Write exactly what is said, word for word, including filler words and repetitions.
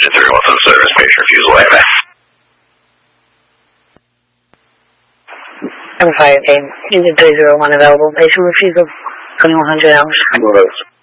Engine three one seven service, patient refusal, A M A. I'm fine, okay. Engine three zero one available, patient refusal, twenty-one hundred hours.